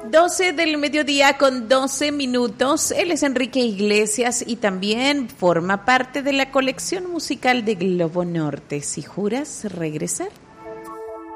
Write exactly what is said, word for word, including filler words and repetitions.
doce del mediodía con doce minutos. Él es Enrique Iglesias y también forma parte de la colección musical de Globo Norte. Si juras regresar.